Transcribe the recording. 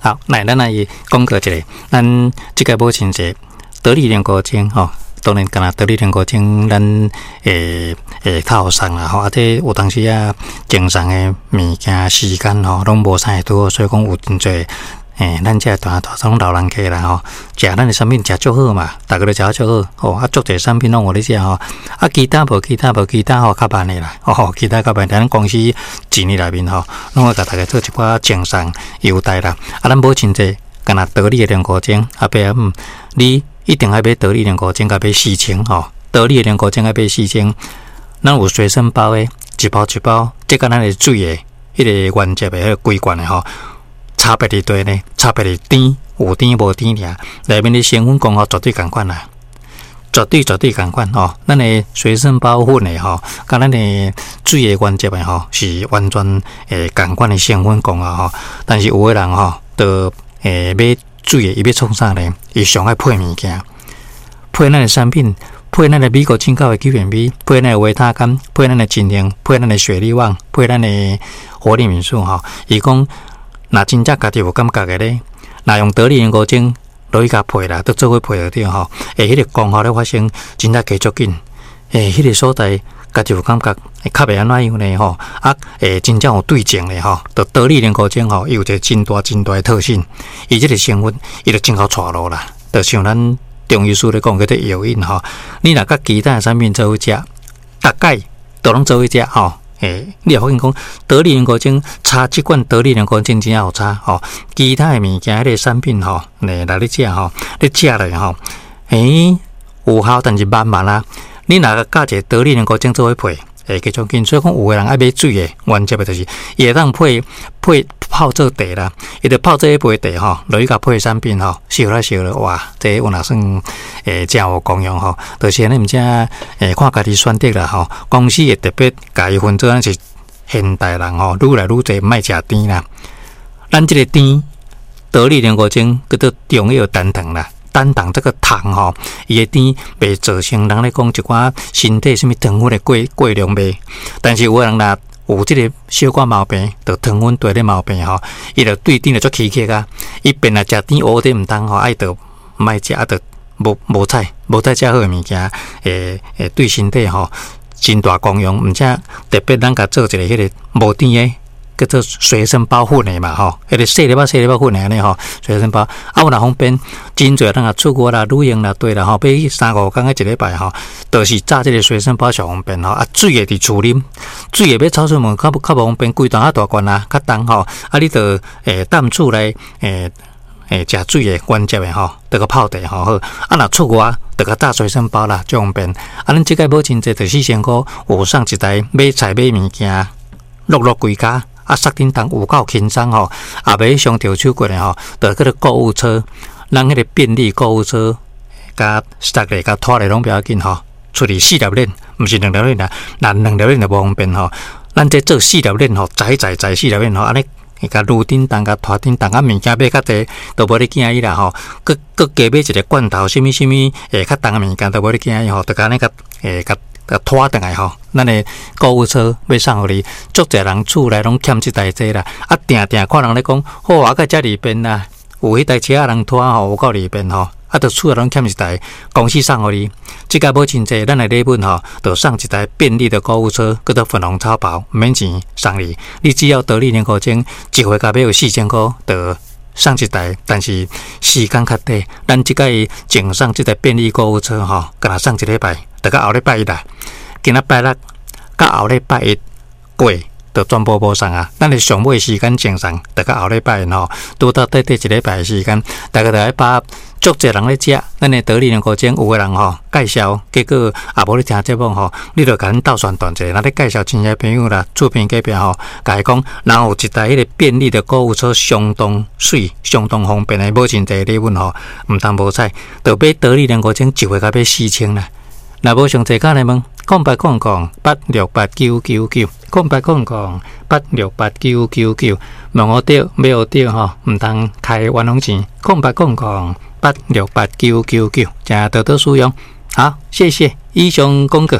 好，来咱来讲过一个，咱即个母亲节得力莲果精吼。当然，敢若得力莲果精，咱较好送啦吼。这有当时精送的物件时间吼，拢无啥会拄好，所以讲有真侪咱这大种老人客啦吼，食咱的产品食足好嘛，大家都食足好哦。足侪产品拢有咧食吼，其他无其他吼较慢的啦，其他较慢。咱公司一年内面吼，拢会甲大家做一寡精送优待啦。咱母亲节，敢若得力的莲果精，你一定要买得力莲果精，甲买4000吼。得力的莲果精要买4000，咱有随身包的，一包一包，即个咱的水的，迄个原汁的，迄个规罐的吼，差别伫对呢，差别伫甜，有甜无甜尔。内面的成分功效绝对共款啦，绝对共款吼。咱的随身包粉的吼，甲咱的水的原汁的吼，是完全共款的成分功效吼。但是有的人吼，就买水的，伊要创啥呢？伊上爱配物件，配咱的产品，配咱的美国进口的9米，配咱的维他甘，配咱的精灵，配咱的雪力旺，配咱的活力敏素吼。伊讲，若真正家己有感觉的咧，若用得力莲果精落去甲配啦，都做伙配着对吼。迄个功效咧发生真正加足紧，迄个所在。家己有感觉，较袂安怎样呢吼？真正有对症咧吼。就得力莲果精吼，伊有一个真大的特性，伊即个成分，伊就真好带路啦。就像咱中医师咧讲，叫做药引吼。你若甲其他产品做伙食，大概都拢做伙食吼。你也发现讲得力莲果精差即罐得力莲果精真正有差吼。其他的物件迄个产品吼，来你食吼，你食了吼，有效，但是慢啦。你若甲一个得力莲果精做伙配，继续紧。所以讲，有个人爱买水的，原则的就是也当配泡做茶啦，伊就泡做一杯茶吼，落去甲配产品吼，烧了，哇，这有哪算真有功用吼。就是咱毋只看家己选择啦吼，公司会特别家己分做咱是现代人吼，愈来愈侪毋爱食甜啦。咱这个甜得力莲果精叫做中药单糖啦。单糖这个糖吼，伊的甜袂造成人咧讲一寡身体什么糖分的过量袂。但是有的人若有这个小寡毛病，就糖分低的毛病吼，伊就对甜就足起啊。伊变来食甜乌的毋通吼，爱就毋爱食，就无菜食好的物件，对身体吼真大功用。毋则特别咱甲做一个迄个无甜的。叫做随身包粉的嘛吼，迄个细粒仔粉的安尼吼，随身包有若方便，真侪人啊出国啦、旅行啦、对啦吼，买3-5工的一礼拜吼，就是炸这个随身包上方便吼。水的伫厝啉，水的要超出门较无方便，规档大罐啊，较重吼。你就淡厝来食水的原汁的吼，得个泡茶吼好。若出国得个炸随身包啦，最方便。咱即个母亲节就4000块，有送一台买菜买物件，落规家。塞顶当有够轻松吼，也袂伤着手骨的吼，就迄个购物车，咱迄个便利购物车，甲塞咧，甲拖咧拢不要紧吼，出去4粒链，毋是2粒链啦，那2粒链就无方便吼。咱这做4粒链吼，载4粒链吼，安尼甲路顶当甲拖顶当物件买较济，都无咧惊伊啦吼。佮加买一个罐头，什么较重的物件都无咧惊伊吼，就甲安尼甲拖倒来吼，咱的购物车要送互你，足侪人厝内拢欠即台车啦。定看人咧讲，好甲遮利便啦，有迄台车人拖吼，有够利便吼。就厝内拢欠一台，公司送互你。即个母亲节，咱的礼物吼，就送一台便利的购物车，叫做粉红超跑，毋免钱送你。你只要得力莲果精，一回甲买有4000块，就送一台。但是时间较短，咱即个净送即台便利购物车吼，敢若送一礼拜。就到后礼拜一啦，今仔拜六到后礼拜一过，就全部无送啊！咱的上尾时间正送，就到后礼拜一吼，拄到短一礼拜的时间，大家就来把足侪人咧食，咱的得力莲果精有个人吼介绍，结果也无咧听节目吼，你就甲咱斗宣传者，咱咧介绍亲戚朋友啦、厝边隔壁吼，甲伊讲，然后有一台迄个便利的购物车，相当水、相当方便的母亲节礼物吼，毋通无采，就买得力莲果精一回甲买4000啦。若无上济家来问，0800-8689999，0800-8689999，问我对买有对吼，毋通开冤枉钱，0800-8689999，真多多使用。好，谢谢以上讲过。